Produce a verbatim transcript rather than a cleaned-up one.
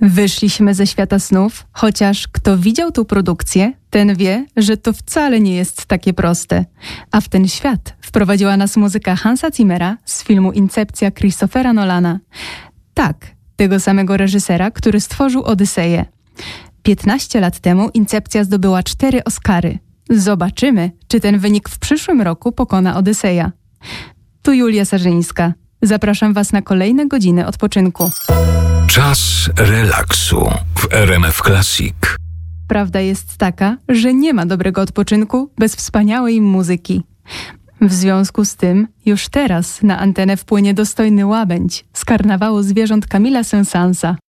Wyszliśmy ze świata snów, chociaż kto widział tą produkcję, ten wie, że to wcale nie jest takie proste. A w ten świat wprowadziła nas muzyka Hansa Zimmera z filmu Incepcja Christophera Nolana. Tak, tego samego reżysera, który stworzył Odyseję. piętnaście lat temu Incepcja zdobyła cztery Oscary. Zobaczymy, czy ten wynik w przyszłym roku pokona Odyseja. Tu Julia Sarzyńska. Zapraszam Was na kolejne godziny odpoczynku. Czas relaksu w R M F Classic. Prawda jest taka, że nie ma dobrego odpoczynku bez wspaniałej muzyki. W związku z tym już teraz na antenę wpłynie dostojny łabędź z karnawału zwierząt Camila Saint-Saënsa.